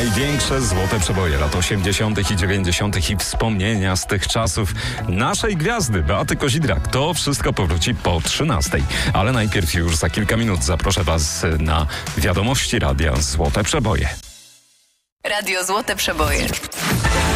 Największe złote przeboje lat 80. i 90. i wspomnienia z tych czasów naszej gwiazdy Beaty Kozidrak. To wszystko powróci po 13. Ale najpierw już za kilka minut zaproszę Was na wiadomości radia Złote Przeboje. Radio Złote Przeboje.